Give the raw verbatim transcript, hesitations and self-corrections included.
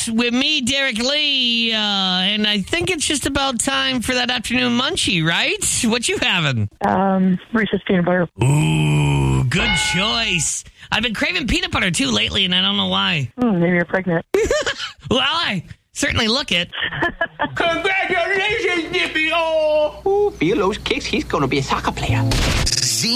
with me, Derek Lee, uh, and I think it's just about time for that afternoon munchie, right? What you having? Um, Reese's peanut butter. Ooh, good choice. I've been craving peanut butter, too, lately, and I don't know why. Mm, maybe you're pregnant. Well, I certainly look it. Congratulations, Dippy! Oh, feel those kicks. He's going to be a soccer player.